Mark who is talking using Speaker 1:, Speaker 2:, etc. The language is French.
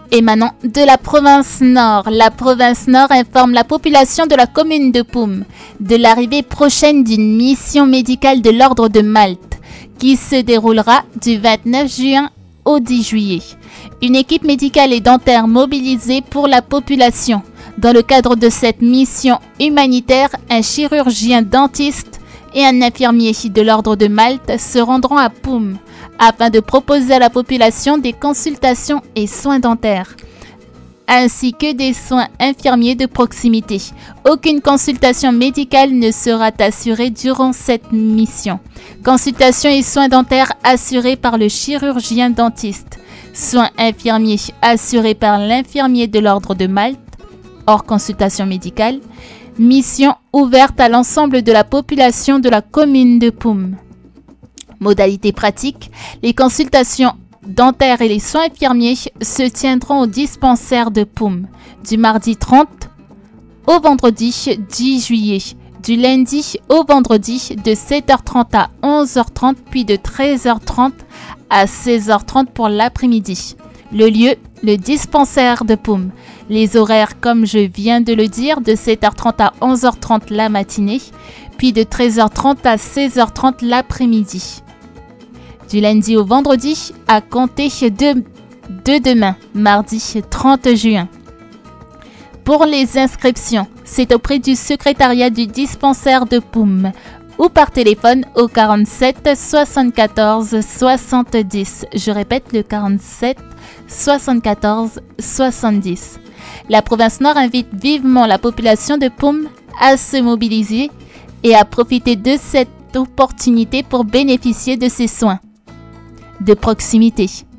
Speaker 1: Émanant de la province Nord informe la population de la commune de Poum de l'arrivée prochaine d'une mission médicale de l'Ordre de Malte qui se déroulera du 29 juin au 10 juillet. Une équipe médicale et dentaire mobilisée pour la population. Dans le cadre de cette mission humanitaire, un chirurgien dentiste et un infirmier de l'Ordre de Malte se rendront à Poum afin de proposer à la population des consultations et soins dentaires, ainsi que des soins infirmiers de proximité. Aucune consultation médicale ne sera assurée durant cette mission. Consultations et soins dentaires assurés par le chirurgien dentiste. Soins infirmiers assurés par l'infirmier de l'Ordre de Malte, hors consultation médicale. Mission ouverte à l'ensemble de la population de la commune de Poum. Modalité pratique, les consultations dentaires et les soins infirmiers se tiendront au dispensaire de Poum du mardi 30 au vendredi 10 juillet, du lundi au vendredi de 7h30 à 11h30 puis de 13h30 à 16h30 pour l'après-midi. Le lieu, le dispensaire de Poum. Les horaires, comme je viens de le dire, de 7h30 à 11h30 la matinée, puis de 13h30 à 16h30 l'après-midi. Du lundi au vendredi à compter de demain, mardi 30 juin. Pour les inscriptions, c'est auprès du secrétariat du dispensaire de Poum ou par téléphone au 47 74 70. Je répète, le 47 74 70. La province Nord invite vivement la population de Poum à se mobiliser et à profiter de cette opportunité pour bénéficier de ces soins de proximité.